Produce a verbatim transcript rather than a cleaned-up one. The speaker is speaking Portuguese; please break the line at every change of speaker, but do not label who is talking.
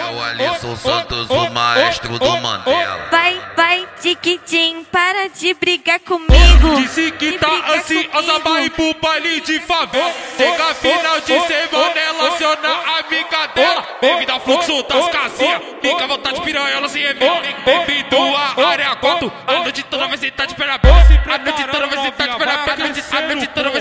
o Alisson Santos, o maestro do Mandela.
Vai, vai, Tiquitim, para de brigar comigo.
Disse que tá ansiosa, vai pro baile de favela. Chega final de semana, ela aciona a amiga dela. Bem-vindo ao fluxo das casinhas, fica à vontade, piranha, sem revela. Bem-vindo à área quatro, a noite toda vai sentar de perna aberta. A noite toda vai sentar de perna aberta. A noite toda vai